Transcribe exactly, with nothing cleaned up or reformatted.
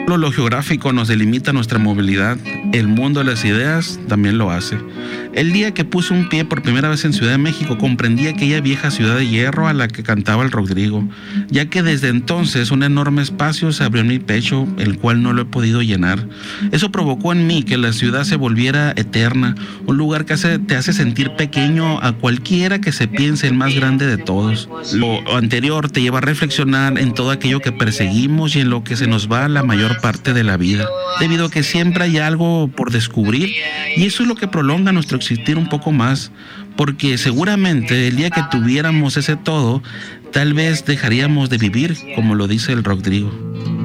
Solo lo geográfico nos delimita nuestra movilidad, el mundo de las ideas también lo hace. El día que puse un pie por primera vez en Ciudad de México, comprendí aquella vieja ciudad de hierro a la que cantaba el Rodrigo, ya que desde entonces un enorme espacio se abrió en mi pecho, el cual no lo he podido llenar. Eso provocó en mí que la ciudad se volviera eterna, un lugar que hace, te hace sentir pequeño a cualquiera que se piense el más grande de todos. Lo anterior te lleva a reflexionar en todo aquello que perseguimos y en lo que se nos va la mayor parte de la vida, debido a que siempre hay algo por descubrir, y eso es lo que prolonga nuestro existir un poco más, porque seguramente el día que tuviéramos ese todo, tal vez dejaríamos de vivir, como lo dice el Rodrigo.